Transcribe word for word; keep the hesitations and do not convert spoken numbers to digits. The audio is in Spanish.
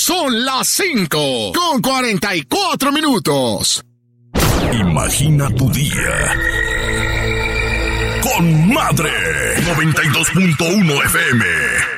Son las cinco con cuarenta y cuatro minutos. Imagina tu día con Madre noventa y dos punto uno F M.